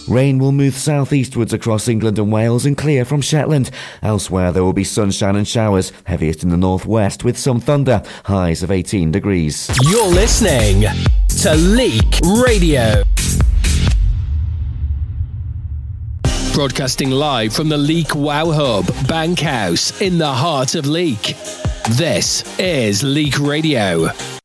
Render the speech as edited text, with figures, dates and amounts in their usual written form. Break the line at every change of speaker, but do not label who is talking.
Rain will move southeastwards across England and Wales and clear from Shetland. Elsewhere there will be sunshine and showers, heaviest in the northwest with some thunder, highs of 18 degrees.
You're listening to Leek Radio. Broadcasting live from the Leek Wow Hub, Bankhouse, in the heart of Leek. This is Leek Radio.